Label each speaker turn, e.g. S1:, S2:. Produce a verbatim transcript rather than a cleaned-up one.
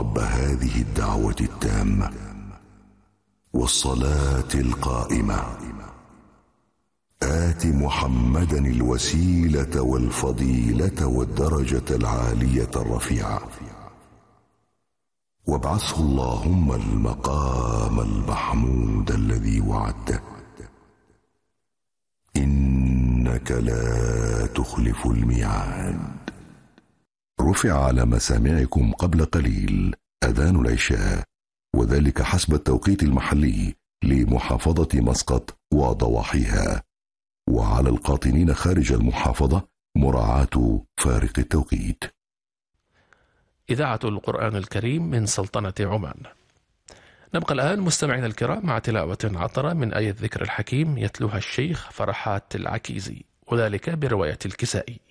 S1: رب هذه الدعوة التامة والصلاة القائمة آت محمدا الوسيلة والفضيلة والدرجة العالية الرفيعة وابعثه اللهم المقام المحمود الذي وعدته إنك لا تخلف الميعاد. رفع على مسامعكم قبل قليل أذان العشاء، وذلك حسب التوقيت المحلي لمحافظة مسقط وضواحيها، وعلى القاطنين خارج المحافظة مراعاة فارق التوقيت.
S2: إذاعة القرآن الكريم من سلطنة عمان. نبقى الآن مستمعين الكرام مع تلاوة عطرة من آية الذكر الحكيم يتلوها الشيخ فرحات العكيزي، وذلك برواية الكسائي.